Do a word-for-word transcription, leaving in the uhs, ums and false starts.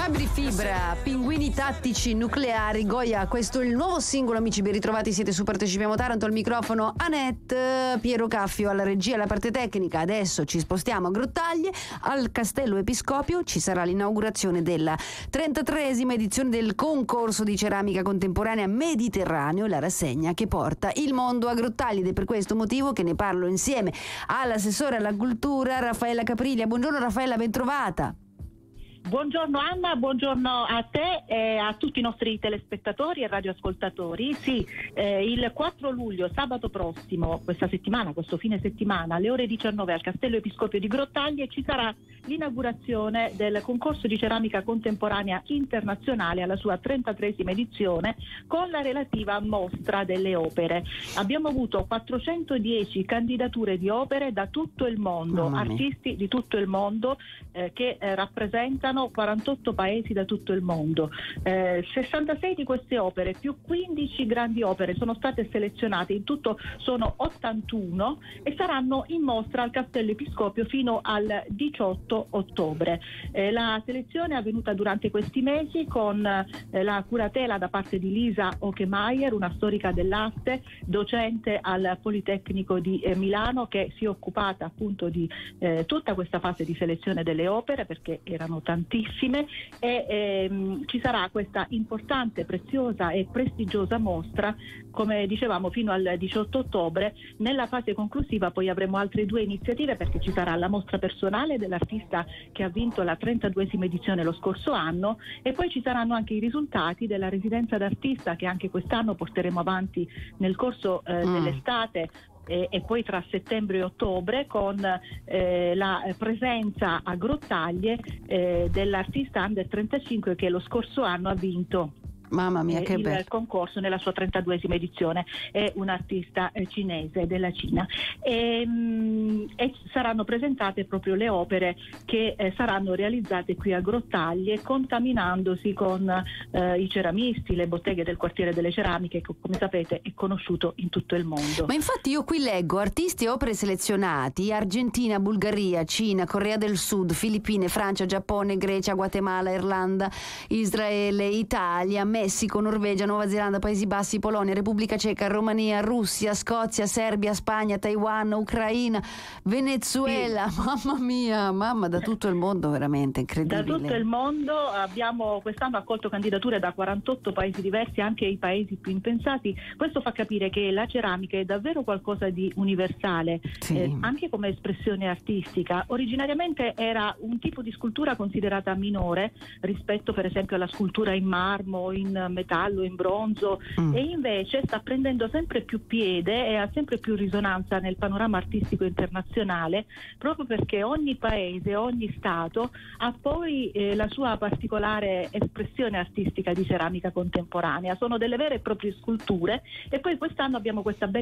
Fabri Fibra, Pinguini tattici nucleari. Goya, questo è il nuovo singolo, amici, ben ritrovati, siete su Partecipiamo Taranto, al microfono Annette, Piero Caffio alla regia, alla parte tecnica. Adesso ci spostiamo a Grottaglie, al Castello Episcopio. Ci sarà l'inaugurazione della trentatreesima edizione del concorso di ceramica contemporanea Mediterraneo, la rassegna che porta il mondo a Grottaglie, ed è per questo motivo che ne parlo insieme all'assessore alla cultura Raffaella Capriglia. Buongiorno Raffaella, ben trovata. Buongiorno Anna, buongiorno a te e a tutti i nostri telespettatori e radioascoltatori. Sì, eh, il quattro luglio, sabato prossimo, questa settimana, questo fine settimana, alle ore diciannove al Castello Episcopio di Grottaglie ci sarà l'inaugurazione del concorso di ceramica contemporanea internazionale alla sua trentatreesima edizione, con la relativa mostra delle opere. Abbiamo avuto quattrocentodieci candidature di opere da tutto il mondo, Mamma mia. artisti di tutto il mondo eh, che eh, rappresentano quarantotto paesi da tutto il mondo. Eh, sessantasei di queste opere più quindici grandi opere sono state selezionate, in tutto sono ottantuno, e saranno in mostra al Castello Episcopio fino al diciotto ottobre. Eh, la selezione è avvenuta durante questi mesi con eh, la curatela da parte di Lisa Okemeyer, una storica dell'arte, docente al Politecnico di eh, Milano, che si è occupata appunto di eh, tutta questa fase di selezione delle opere, perché erano tantissime, e ehm, ci sarà questa importante, preziosa e prestigiosa mostra, come dicevamo, fino al diciotto ottobre. Nella fase conclusiva poi avremo altre due iniziative, perché ci sarà la mostra personale dell'artista che ha vinto la trentaduesima edizione lo scorso anno, e poi ci saranno anche i risultati della residenza d'artista che anche quest'anno porteremo avanti nel corso eh, Mm. dell'estate e, e poi tra settembre e ottobre, con eh, la presenza a Grottaglie eh, dell'artista under trentacinque che lo scorso anno ha vinto Mamma mia, che il bello. concorso nella sua trentaduesima edizione. È un artista eh, cinese della Cina, e, mh, e saranno presentate proprio le opere che eh, saranno realizzate qui a Grottaglie, contaminandosi con eh, i ceramisti, le botteghe del quartiere delle ceramiche, che come sapete è conosciuto in tutto il mondo. Ma infatti io qui leggo artisti e opere selezionati: Argentina, Bulgaria, Cina, Corea del Sud, Filippine, Francia, Giappone, Grecia, Guatemala, Irlanda, Israele, Italia, Messico, Norvegia, Nuova Zelanda, Paesi Bassi, Polonia, Repubblica Ceca, Romania, Russia, Scozia, Serbia, Spagna, Taiwan, Ucraina, Venezuela. Sì. Mamma mia, mamma, da tutto il mondo, veramente incredibile. Da tutto il mondo abbiamo quest'anno accolto candidature da quarantotto paesi diversi, anche i paesi più impensati. Questo fa capire che la ceramica è davvero qualcosa di universale, Sì. eh, anche come espressione artistica. Originariamente era un tipo di scultura considerata minore rispetto per esempio alla scultura in marmo, in metallo, in bronzo, mm. e invece sta prendendo sempre più piede e ha sempre più risonanza nel panorama artistico internazionale, proprio perché ogni paese, ogni stato ha poi eh, la sua particolare espressione artistica di ceramica contemporanea. Sono delle vere e proprie sculture, e poi quest'anno abbiamo questa bella